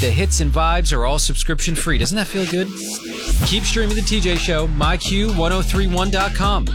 the hits and vibes are all subscription free. Doesn't that feel good? Keep streaming The TJ Show, myq1031.com.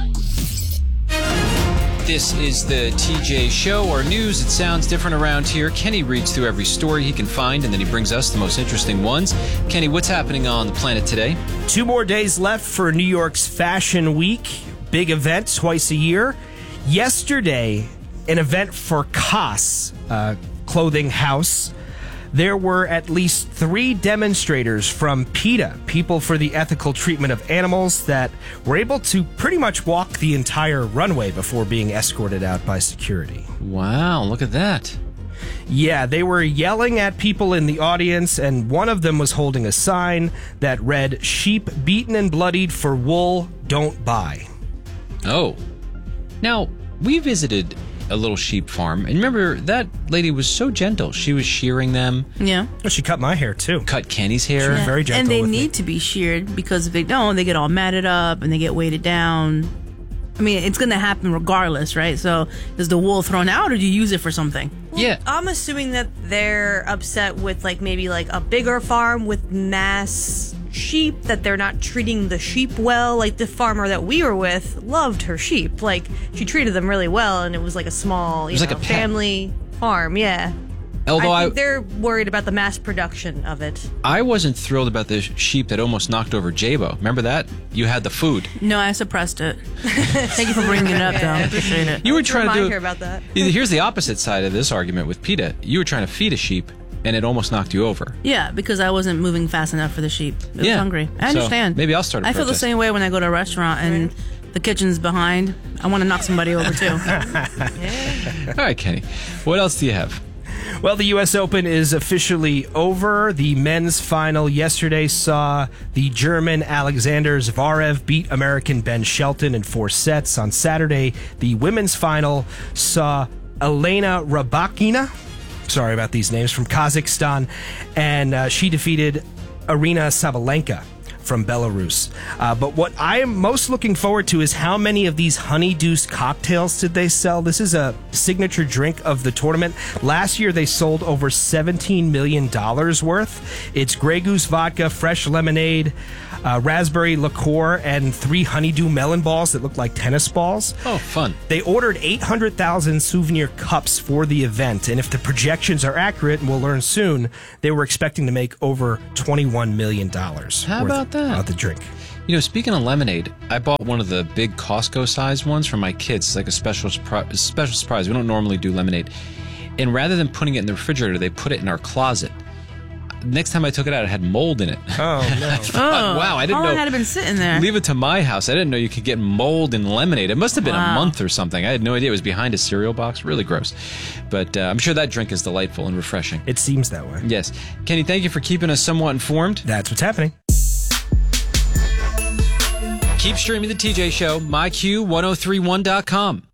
This is The TJ Show. Our news, it sounds different around here. Kenny reads through every story he can find, and then he brings us the most interesting ones. Kenny, what's happening on the planet today? 2 more days left for New York's Fashion Week. Big event twice a year. Yesterday, an event for COS, clothing house. There were at least 3 demonstrators from PETA, People for the Ethical Treatment of Animals, that were able to pretty much walk the entire runway before being escorted out by security. Wow, look at that. Yeah, they were yelling at people in the audience, and one of them was holding a sign that read, "Sheep beaten and bloodied for wool, don't buy." Oh. Now, we visited a little sheep farm, and remember, that lady was so gentle. She was shearing them. Yeah. Well, she cut my hair, too. Cut Kenny's hair. Yeah. Very gentle and they with need me. to be sheared, because if they don't, they get all matted up and they get weighted down. I mean, it's going to happen regardless, right? So is the wool thrown out, or do you use it for something? Yeah. I'm assuming that they're upset with maybe a bigger farm with mass sheep, that they're not treating the sheep well. Like the farmer that we were with loved her sheep. Like, she treated them really well, and it was like a small, like a pet. family farm. Yeah. Although I think they're worried about the mass production of it. I wasn't thrilled about the sheep that almost knocked over Jabo. Remember that? You had the food. No, I suppressed it. Thank you for bringing it up, though. I appreciate it. You were trying to Remind her about that. Here's the opposite side of this argument with PETA. You were trying to feed a sheep, and it almost knocked you over. Yeah, because I wasn't moving fast enough for the sheep. It was Yeah. hungry. I So, understand. maybe I'll start a I feel the protest. same way when I go to a restaurant and the kitchen's behind. I want to knock somebody over, too. All right, Kenny. What else do you have? Well, the U.S. Open is officially over. The men's final yesterday saw the German Alexander Zverev beat American Ben Shelton in 4 sets. On Saturday, the women's final saw Elena Rybakina, sorry about these names, from Kazakhstan, and she defeated Arina Sabalenka from Belarus. But what I am most looking forward to is how many of these honeydew cocktails did they sell. This is a signature drink of the tournament. Last year, they sold over $17 million worth. It's Grey Goose vodka, fresh lemonade, raspberry liqueur, and 3 honeydew melon balls that look like tennis balls. Oh, fun. They ordered 800,000 souvenir cups for the event, and if the projections are accurate, and we'll learn soon, they were expecting to make over $21 million. How about that? Of the drink. You know, speaking of lemonade, I bought one of the big Costco-sized ones for my kids. It's like a special surprise. We don't normally do lemonade. And rather than putting it in the refrigerator, they put it in our closet. Next time I took it out, it had mold in it. Oh, no. Wow, I didn't How know. long had it been sitting there? Leave it to my house. I didn't know you could get mold in lemonade. It must have been a Wow. month or something. I had no idea. It was behind a cereal box. Really gross. But I'm sure that drink is delightful and refreshing. It seems that way. Yes. Kenny, thank you for keeping us somewhat informed. That's what's happening. Keep streaming The TJ Show, myq1031.com.